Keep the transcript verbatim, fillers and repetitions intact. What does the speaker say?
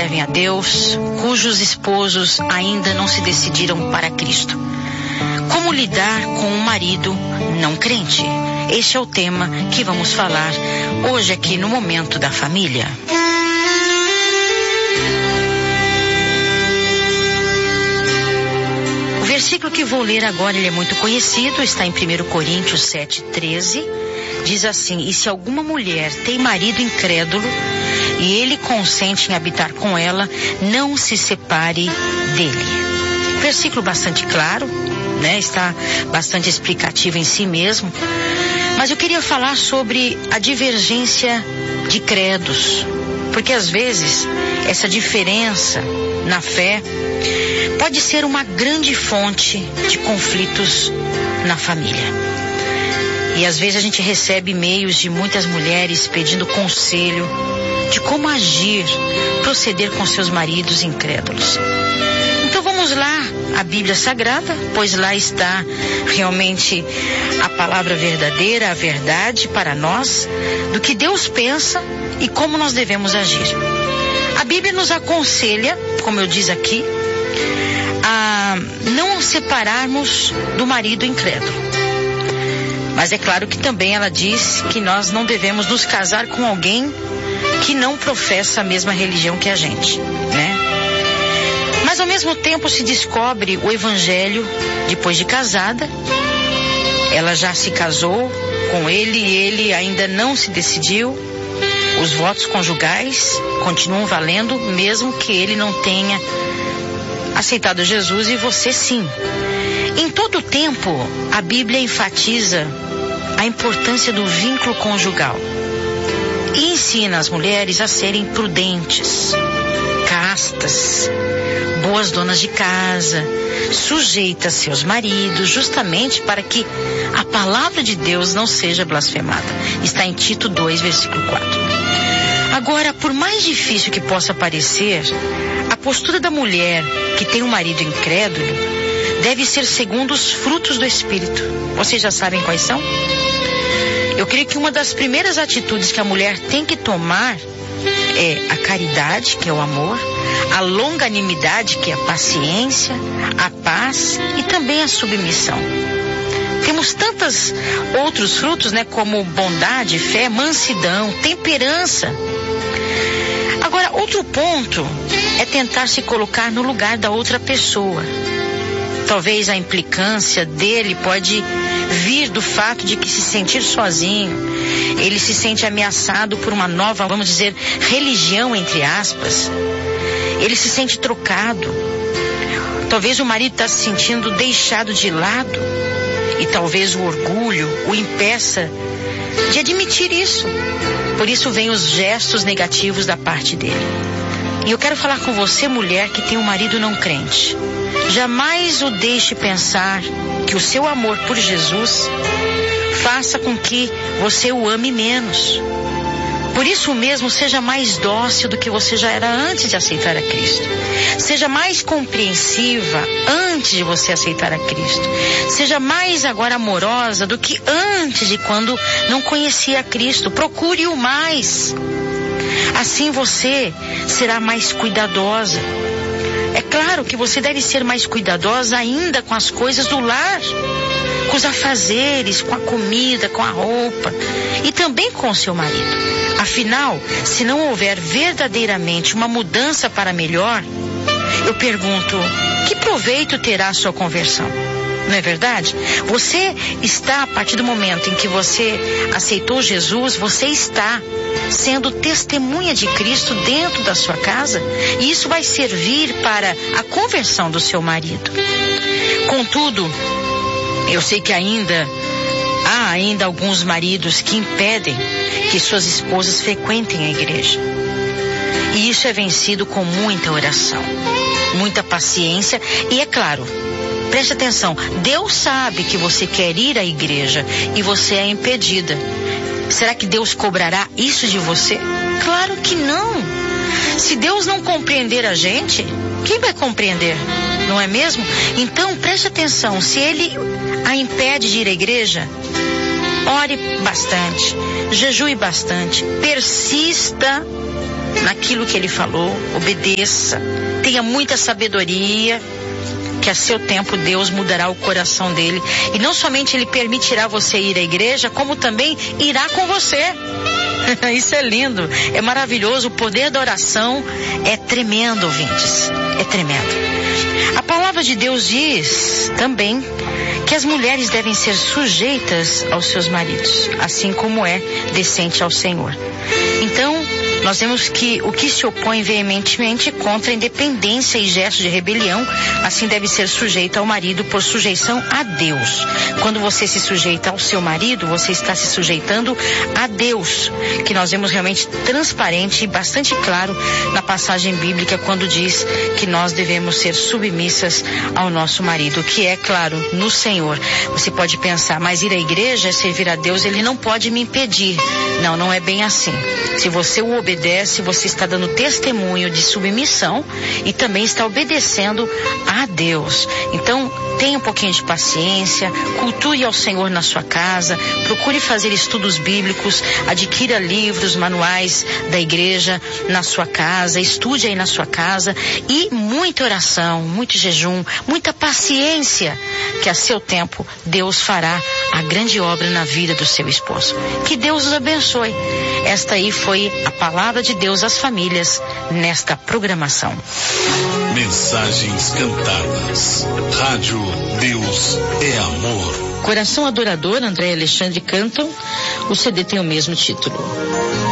servem a Deus, cujos esposos ainda não se decidiram para Cristo. Como lidar com um marido não crente? Este é o tema que vamos falar hoje aqui no Momento da Família. O versículo que vou ler agora, ele é muito conhecido, está em primeiro Coríntios sete, treze. Diz assim: e se alguma mulher tem marido incrédulo e ele consente em habitar com ela, não se separe dele. Versículo bastante claro, né? Está bastante explicativo em si mesmo. Mas eu queria falar sobre a divergência de credos, porque às vezes essa diferença na fé pode ser uma grande fonte de conflitos na família. E às vezes a gente recebe e-mails de muitas mulheres pedindo conselho de como agir, proceder com seus maridos incrédulos. Então vamos lá, a Bíblia Sagrada, pois lá está realmente a palavra verdadeira, a verdade para nós, do que Deus pensa e como nós devemos agir. A Bíblia nos aconselha, como eu disse aqui, a não separarmos do marido incrédulo. Mas é claro que também ela diz que nós não devemos nos casar com alguém que não professa a mesma religião que a gente, né? Mas ao mesmo tempo se descobre o evangelho depois de casada. Ela já se casou com ele e ele ainda não se decidiu. Os votos conjugais continuam valendo mesmo que ele não tenha aceitado Jesus e você sim. Em todo tempo, a Bíblia enfatiza a importância do vínculo conjugal e ensina as mulheres a serem prudentes, castas, boas donas de casa, sujeitas a seus maridos, justamente para que a palavra de Deus não seja blasfemada. Está em Tito dois, versículo quatro. Agora, por mais difícil que possa parecer, a postura da mulher que tem um marido incrédulo deve ser segundo os frutos do Espírito. Vocês já sabem quais são? Eu creio que uma das primeiras atitudes que a mulher tem que tomar é a caridade, que é o amor, a longanimidade, que é a paciência, a paz e também a submissão. Temos tantos outros frutos, né, como bondade, fé, mansidão, temperança. Agora, outro ponto é tentar se colocar no lugar da outra pessoa. Talvez a implicância dele pode vir do fato de que se sentir sozinho, ele se sente ameaçado por uma nova, vamos dizer, religião, entre aspas. Ele se sente trocado. Talvez o marido está se sentindo deixado de lado e talvez o orgulho o impeça de admitir isso. Por isso vem os gestos negativos da parte dele. E eu quero falar com você, mulher que tem um marido não crente. Jamais o deixe pensar que o seu amor por Jesus faça com que você o ame menos. Por isso mesmo, seja mais dócil do que você já era antes de aceitar a Cristo. Seja mais compreensiva antes de você aceitar a Cristo. Seja mais agora amorosa do que antes de quando não conhecia a Cristo. Procure-o mais. Assim você será mais cuidadosa. É claro que você deve ser mais cuidadosa ainda com as coisas do lar, com os afazeres, com a comida, com a roupa e também com o seu marido. Afinal, se não houver verdadeiramente uma mudança para melhor, eu pergunto, que proveito terá a sua conversão? Não é verdade? Você está, a partir do momento em que você aceitou Jesus, você está sendo testemunha de Cristo dentro da sua casa, e isso vai servir para a conversão do seu marido. Contudo, eu sei que ainda há ainda alguns maridos que impedem que suas esposas frequentem a igreja. E isso é vencido com muita oração, muita paciência e, é claro, preste atenção, Deus sabe que você quer ir à igreja e você é impedida. Será que Deus cobrará isso de você? Claro que não. Se Deus não compreender a gente, quem vai compreender? Não é mesmo? Então, preste atenção, se Ele a impede de ir à igreja, ore bastante, jejue bastante, persista naquilo que ele falou, obedeça, tenha muita sabedoria, que a seu tempo Deus mudará o coração dele. E não somente ele permitirá você ir à igreja, como também irá com você. Isso é lindo, é maravilhoso. O poder da oração é tremendo, ouvintes, é tremendo. A palavra de Deus diz também que as mulheres devem ser sujeitas aos seus maridos, assim como é decente ao Senhor. Então, nós vemos que o que se opõe veementemente contra a independência e gestos de rebelião, assim deve ser sujeito ao marido por sujeição a Deus. Quando você se sujeita ao seu marido, você está se sujeitando a Deus, que nós vemos realmente transparente e bastante claro na passagem bíblica, quando diz que nós devemos ser submissas ao nosso marido, que é, claro, no Senhor. Você pode pensar, mas ir à igreja é servir a Deus, ele não pode me impedir. Não, não é bem assim. Se você o obedece, você está dando testemunho de submissão e também está obedecendo a Deus. Então, tenha um pouquinho de paciência, cultue ao Senhor na sua casa, procure fazer estudos bíblicos, adquira livros, manuais da igreja na sua casa, estude aí na sua casa, e muita oração, muito jejum, muita paciência, que a seu tempo Deus fará a grande obra na vida do seu esposo. Que Deus os abençoe. Esta aí foi a palavra de Deus às famílias nesta programação. Mensagens cantadas. Rádio Deus é Amor. Coração Adorador, André e Alexandre cantam. O C D tem o mesmo título.